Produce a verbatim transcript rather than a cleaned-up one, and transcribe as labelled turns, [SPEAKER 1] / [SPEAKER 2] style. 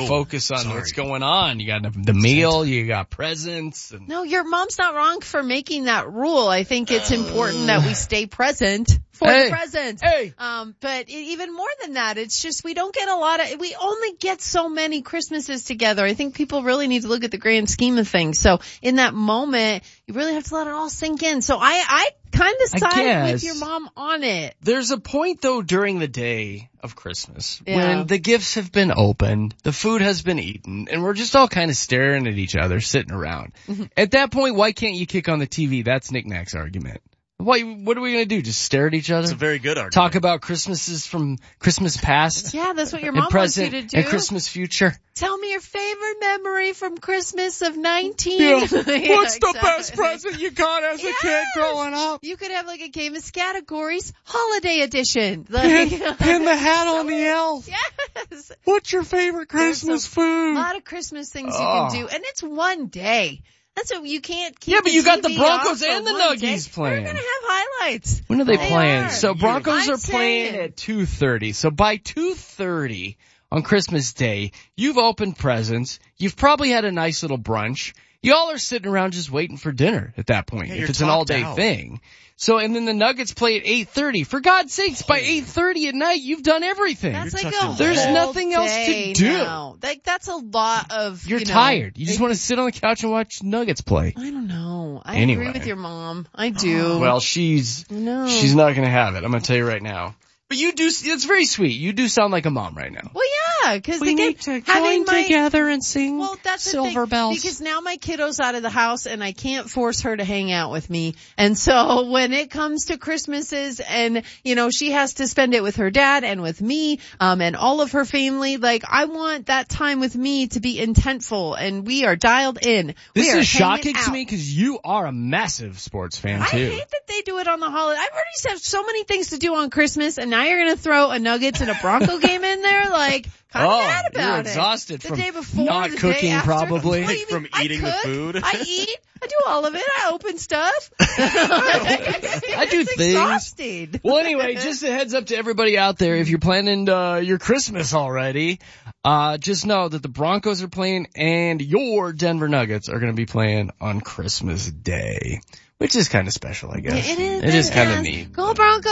[SPEAKER 1] oh,
[SPEAKER 2] focus on
[SPEAKER 1] sorry.
[SPEAKER 2] what's going on. You got the meal, you got presents. And
[SPEAKER 3] No, your mom's not wrong for making that rule. I think it's important that we stay present for
[SPEAKER 2] Hey.
[SPEAKER 3] the present.
[SPEAKER 2] Hey.
[SPEAKER 3] Um, but e- even more than that, it's just we don't get a lot of, we only get so many Christmases together. I think people really need to look at the grand scheme of things. So in that moment, you really have to let it all sink in. So I, I kind of
[SPEAKER 2] I
[SPEAKER 3] side
[SPEAKER 2] guess.
[SPEAKER 3] with your mom on it.
[SPEAKER 2] There's a point, though, during the day of Christmas
[SPEAKER 3] Yeah.
[SPEAKER 2] when the gifts have been opened, the food has been eaten, and we're just all kind of staring at each other, sitting around.
[SPEAKER 3] Mm-hmm.
[SPEAKER 2] At that point, why can't you kick on the T V? That's Nick Nack's argument. Why, what are we going to do? Just stare at each other?
[SPEAKER 1] It's a very good argument.
[SPEAKER 2] Talk about Christmases from Christmas past
[SPEAKER 3] Yeah, that's what your
[SPEAKER 2] and
[SPEAKER 3] mom wants you
[SPEAKER 2] present
[SPEAKER 3] to do.
[SPEAKER 2] and Christmas future?
[SPEAKER 3] Tell me your favorite memory from Christmas of nineteen.
[SPEAKER 2] Yeah.
[SPEAKER 3] Yeah,
[SPEAKER 2] What's the
[SPEAKER 3] exactly.
[SPEAKER 2] best present you got as a
[SPEAKER 3] Yes.
[SPEAKER 2] kid growing up?
[SPEAKER 3] You could have like a game of categories, holiday edition.
[SPEAKER 2] Pin,
[SPEAKER 3] Like,
[SPEAKER 2] pin the hat on the elf.
[SPEAKER 3] yes.
[SPEAKER 2] What's your favorite Christmas
[SPEAKER 3] A
[SPEAKER 2] food?
[SPEAKER 3] lot of Christmas things you
[SPEAKER 2] Oh.
[SPEAKER 3] can do. And it's one day. That's what you can't keep
[SPEAKER 2] Yeah, but
[SPEAKER 3] the
[SPEAKER 2] you got the
[SPEAKER 3] T V
[SPEAKER 2] Broncos
[SPEAKER 3] off for
[SPEAKER 2] and the
[SPEAKER 3] one day.
[SPEAKER 2] Nuggies playing.
[SPEAKER 3] They're going to have highlights.
[SPEAKER 2] When are they,
[SPEAKER 3] They
[SPEAKER 2] playing?
[SPEAKER 3] are.
[SPEAKER 2] So Broncos
[SPEAKER 3] I'm
[SPEAKER 2] are playing
[SPEAKER 3] saying.
[SPEAKER 2] at two thirty. So by two thirty on Christmas Day, you've opened presents. You've probably had a nice little brunch. Y'all are sitting around just waiting for dinner at that point,
[SPEAKER 1] Yeah,
[SPEAKER 2] if
[SPEAKER 1] you're
[SPEAKER 2] it's an
[SPEAKER 1] talked
[SPEAKER 2] all-day
[SPEAKER 1] out.
[SPEAKER 2] thing. So, and then the Nuggets play at eight thirty. For God's sakes, by eight thirty at night, you've done everything.
[SPEAKER 3] That's
[SPEAKER 1] You're
[SPEAKER 3] like
[SPEAKER 1] tucked
[SPEAKER 3] a
[SPEAKER 1] in.
[SPEAKER 2] There's
[SPEAKER 3] whole
[SPEAKER 2] nothing else to
[SPEAKER 3] day
[SPEAKER 2] do.
[SPEAKER 3] now. Like that's a lot of.
[SPEAKER 2] You're
[SPEAKER 3] you know,
[SPEAKER 2] tired. You just
[SPEAKER 3] it-
[SPEAKER 2] want to sit on the couch and watch Nuggets play.
[SPEAKER 3] I don't know. I
[SPEAKER 2] Anyway.
[SPEAKER 3] agree with your mom. I do.
[SPEAKER 2] Well, she's
[SPEAKER 3] no.
[SPEAKER 2] she's not going to have it. I'm going to tell you right now. But you do, it's very sweet. You do sound like a mom right now.
[SPEAKER 3] Well, yeah, because
[SPEAKER 2] We
[SPEAKER 3] again,
[SPEAKER 2] need to
[SPEAKER 3] having
[SPEAKER 2] join
[SPEAKER 3] my,
[SPEAKER 2] together and sing
[SPEAKER 3] Well, that's the
[SPEAKER 2] Silver
[SPEAKER 3] thing,
[SPEAKER 2] Bells.
[SPEAKER 3] because now my kiddo's out of the house and I can't force her to hang out with me. And so when it comes to Christmases and, you know, she has to spend it with her dad and with me, um, and all of her family, like I want that time with me to be intentful and we are dialed in.
[SPEAKER 2] This
[SPEAKER 3] we are
[SPEAKER 2] is shocking
[SPEAKER 3] hanging
[SPEAKER 2] to
[SPEAKER 3] out.
[SPEAKER 2] me because you are a massive sports fan
[SPEAKER 3] I
[SPEAKER 2] too.
[SPEAKER 3] hate that they do it on the holiday. I've already have so many things to do on Christmas, and now you're going to throw a Nuggets and a Bronco game in there? Like, kind of
[SPEAKER 2] Oh,
[SPEAKER 3] mad about
[SPEAKER 2] you're
[SPEAKER 3] it.
[SPEAKER 2] exhausted
[SPEAKER 3] the
[SPEAKER 2] from
[SPEAKER 3] day before,
[SPEAKER 2] not
[SPEAKER 3] the
[SPEAKER 2] cooking,
[SPEAKER 3] day after.
[SPEAKER 2] probably.
[SPEAKER 3] What do you
[SPEAKER 1] From
[SPEAKER 3] mean? I
[SPEAKER 1] eating the
[SPEAKER 3] cook,
[SPEAKER 1] food?
[SPEAKER 3] I eat. I do all of it. I open stuff.
[SPEAKER 2] I do
[SPEAKER 3] it's
[SPEAKER 2] things.
[SPEAKER 3] exhausting.
[SPEAKER 2] Well, anyway, just a heads up to everybody out there. If you're planning uh, your Christmas already, uh, just know that the Broncos are playing and your Denver Nuggets are going to be playing on Christmas Day, which is kind of special, I guess.
[SPEAKER 3] It is.
[SPEAKER 2] It is kind of
[SPEAKER 3] yes.
[SPEAKER 2] neat.
[SPEAKER 3] Go Broncos.